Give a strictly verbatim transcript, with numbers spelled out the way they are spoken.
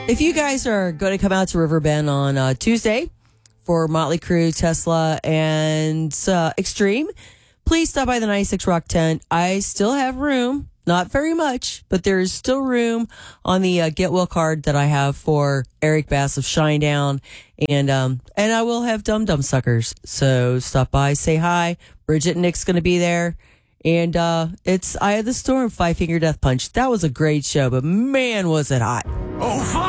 If you guys are going to come out to Riverbend on uh, Tuesday for Motley Crue, Tesla, and uh, Extreme, please stop by the ninety-six Rock tent. I still have room. Not very much, but there's still room on the uh, Get Well card that I have for Eric Bass of Shinedown. And um, and I will have Dum Dum Suckers. So stop by, say hi. Bridget and Nick's going to be there. And uh, it's Eye of the Storm, Five Finger Death Punch. That was a great show, but man, was it hot. Oh,